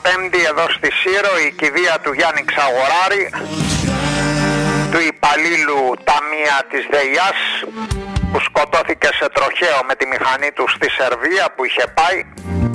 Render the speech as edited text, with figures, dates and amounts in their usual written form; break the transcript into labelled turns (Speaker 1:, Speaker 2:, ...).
Speaker 1: Πέμπτη εδώ στη Σύρο η κηδεία του Γιάννη Ξαγοράρη, του υπαλλήλου ταμεία της ΔΕΙΑΣ, που σκοτώθηκε σε τροχαίο με τη μηχανή του στη Σερβία που είχε πάει.